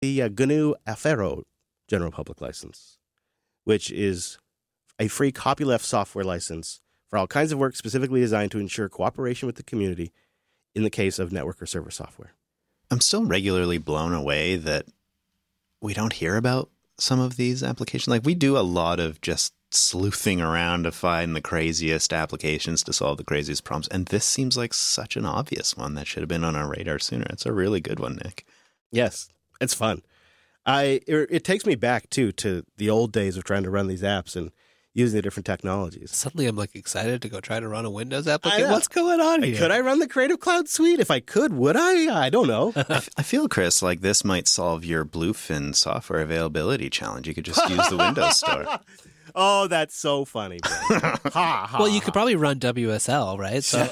the GNU Affero General Public License, which is a free copyleft software license for all kinds of work specifically designed to ensure cooperation with the community in the case of network or server software. I'm still regularly blown away that we don't hear about some of these applications. Like, we do a lot of just sleuthing around to find the craziest applications to solve the craziest problems. And this seems like such an obvious one that should have been on our radar sooner. It's a really good one, Nick. Yes, it's fun. It takes me back, too, to the old days of trying to run these apps and using the different technologies. Suddenly I'm like excited to go try to run a Windows application. What's going on here? Could I run the Creative Cloud suite? If I could, would I? I don't know. I feel, Chris, like this might solve your Bluefin software availability challenge. You could just use the Windows Store. Oh, that's so funny, bro. Well, you could probably run WSL, right? So.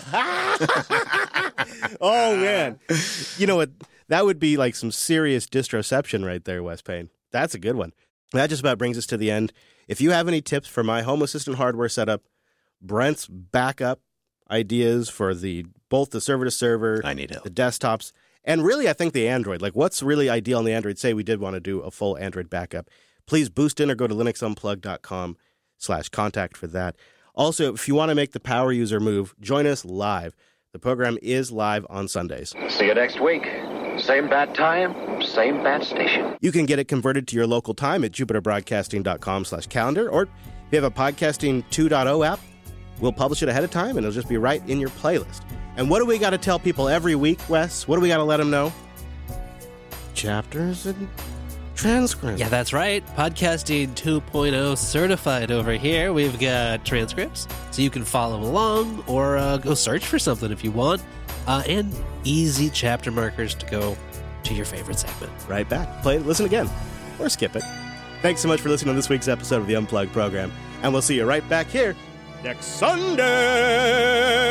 Oh, man. You know what? That would be like some serious distroception right there, Wes Payne. That's a good one. That just about brings us to the end. If you have any tips for my Home Assistant hardware setup, Brent's backup ideas for both the server-to-server, I need help, the desktops, and really I think the Android, like what's really ideal on the Android, say we did want to do a full Android backup, please boost in or go to linuxunplug.com/contact for that. Also, if you want to make the power user move, join us live. The program is live on Sundays. See you next week. Same bad time, same bad station. You can get it converted to your local time at jupiterbroadcasting.com/calendar, or if you have a Podcasting 2.0 app, we'll publish it ahead of time and it'll just be right in your playlist. And what do we got to tell people every week, Wes? What do we got to let them know? Chapters and transcripts. Yeah, that's right. Podcasting 2.0 certified over here. We've got transcripts, so you can follow along or go search for something if you want. And easy chapter markers to go to your favorite segment. Right back. Play it, listen again, or skip it. Thanks so much for listening to this week's episode of the Unplugged program, and we'll see you right back here next Sunday.